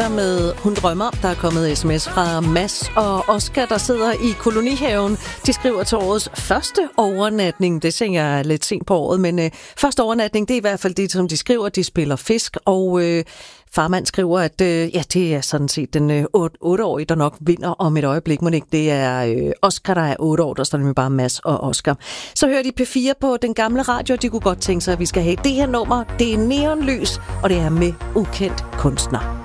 fortsætter med Hun drømmer. Der er kommet sms fra Mads og Oscar, der sidder i kolonihaven. De skriver til årets første overnatning. Det tænker jeg lidt sent på året, men første overnatning, det er i hvert fald det, som de skriver. De spiller fisk, og farmand skriver, at det er sådan set den 8-årige, der nok vinder om et øjeblik. Men ikke, det er Oscar, der er 8 år. Der står nemlig bare Mads og Oscar. Så hører de P4 på den gamle radio. De kunne godt tænke sig, at vi skal have det her nummer. Det er Neonlys, og det er med ukendt kunstner.